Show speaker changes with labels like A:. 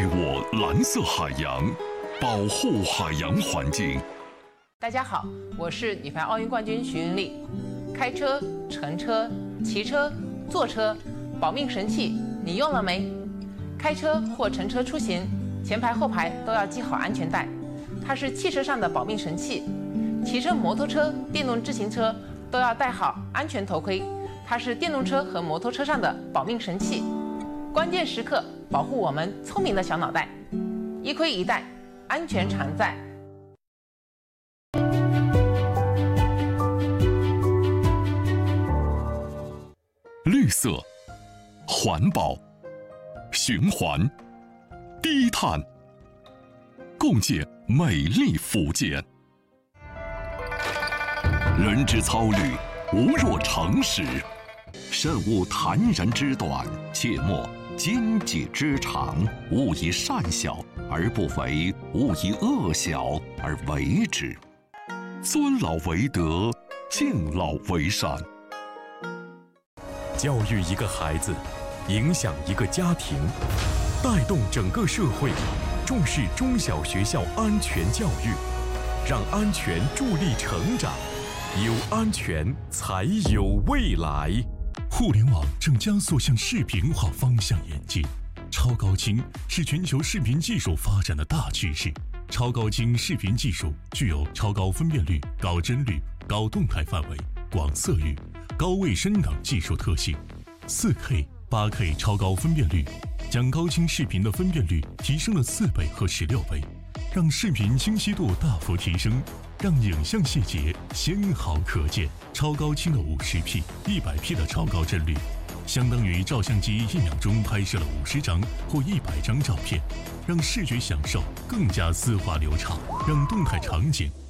A: 我蓝色海洋，保护海洋环境。
B: 大家好，我是女排奥运冠军徐云丽。开车、乘车、骑车、坐车，保命神器你用了没？开车或乘车出行，前排后排都要系好安全带，它是汽车上的保命神器。骑车、摩托车、电动自行车都要戴好安全头盔，它是电动车和摩托车上的保命神器。关键时刻保护我们聪明的小脑袋，一盔一带，安全常在。
A: 绿色、环保、循环、低碳，共建美丽福建。人之操虑，无若成实。慎勿谈人之短，切莫奸己之长。勿以善小而不为，勿以恶小而为之。尊老为德，敬老为善。
C: 教育一个孩子，影响一个家庭，带动整个社会，重视中小学校安全教育，让安全助力成长，有安全才有未来。
D: 互联网正加速向视频化方向演进，超高清是全球视频技术发展的大趋势。超高清视频技术具有超高分辨率、高帧率、高动态范围、广色域、高卫生等技术特性。4K、8K 超高分辨率将高清视频的分辨率提升了4倍和16倍，让视频清晰度大幅提升，让影像细节纤毫可见。超高清的50P、100P 的超高帧率，相当于照相机1秒钟拍摄了50张或100张照片，让视觉享受更加丝滑流畅，让动态场景